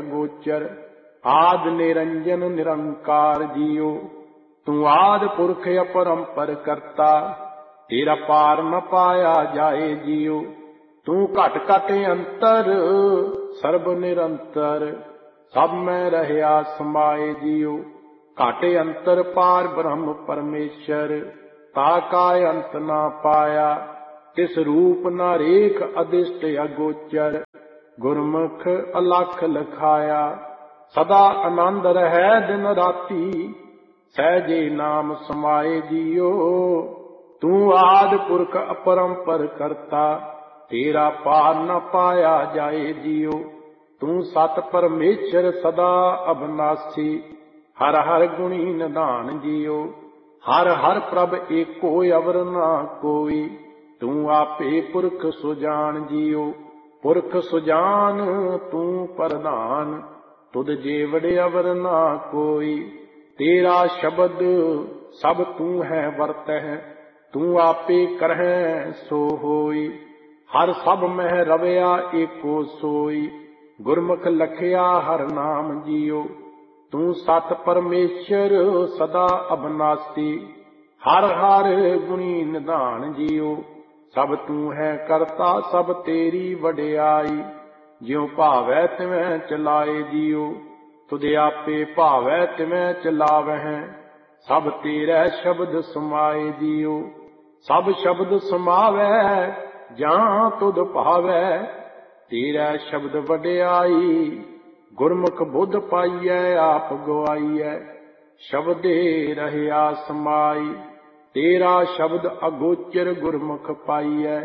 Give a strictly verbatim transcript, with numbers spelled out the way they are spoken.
अगोचर। आद निरंजन निरंकार जियो, तू आद पुरख अपरंपर करता। तेरा पार न पाया जाए जियो, तू घट घट अंतर सर्ब निरंतर। सब में रहया समाए जियो, घट अंतर पार ब्रह्म परमेश्वर। ताका अंत ना पाया, तिस रूप न रेख अदिष्ट अगोचर। गुरमुख अलख लखाया, सदा आनंद रहे दिन राती। सहजे नाम समाए जियो, तू आद पुरख अपरंपर करता। तेरा पार न पाया जाए जियो, तू सत परमेश्वर सदा अविनाशी। हर हर गुणी निधान जियो, हर हर प्रभ एको अवर ना कोई। तू आपे पुरख सुजान जियो, पुरख सुजान तू प्रधान। तुद जेवड़े अवर ना कोई, तेरा शब्द सब तू है वरतह। तू आपे करहै सो होई, हर सब मह रवया एको सोई। गुरमुख लखया हर नाम जियो, तू सत परमेश्वर सदा अविनाशी। हर हर गुणी निधान जियो, सब तू है करता सब तेरी वडियाई। ज्यों भावै तिवैं चलाए जियो, तुद आपे भावै तिवैं चलावਹਿ। सब तेरै शब्द समाए जियो, सब शब्द समावै जां तुद भावै। तेरै शब्द वडियाई, गुरमुख बुध पाइयै आप गवाइयै। शब्दे रहया समाई, तेरा शब्द अगोचर गुरमुख पाइयै।